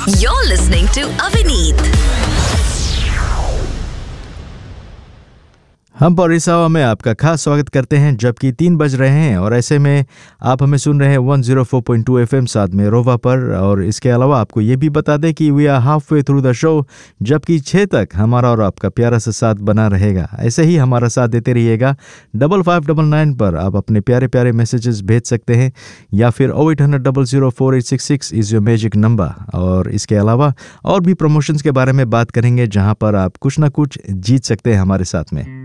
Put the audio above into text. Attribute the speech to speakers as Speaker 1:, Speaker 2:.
Speaker 1: You're listening to Avineet.
Speaker 2: हम परिसावा में आपका खास स्वागत करते हैं जबकि 3 बज रहे हैं और ऐसे में आप हमें सुन रहे हैं 104.2 FM साथ में रोवा पर। और इसके अलावा आपको ये भी बता दें कि we are half way through the show, जबकि 6 तक हमारा और आपका प्यारा सा साथ बना रहेगा। ऐसे ही हमारा साथ देते रहिएगा। 5599 पर आप अपने प्यारे प्यारे मैसेजेस भेज सकते हैं या फिर 0800 इज़ योर मैजिक नंबर। और इसके अलावा और भी प्रमोशंस के बारे में बात करेंगे जहां पर आप कुछ ना कुछ जीत सकते हैं हमारे साथ में।